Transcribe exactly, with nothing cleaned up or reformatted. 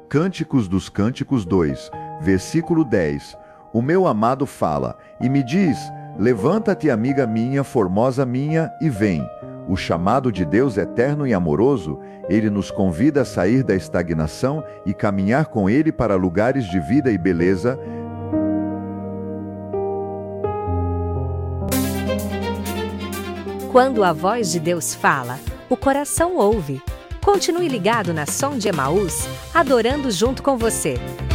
Cânticos dos Cânticos dois, versículo dez. O meu amado fala e me diz: levanta-te, amiga minha, formosa minha, e vem. O chamado de Deus eterno e amoroso, Ele nos convida a sair da estagnação e caminhar com Ele para lugares de vida e beleza. Quando a voz de Deus fala, o coração ouve. Continue ligado na Som de Emaús, adorando junto com você.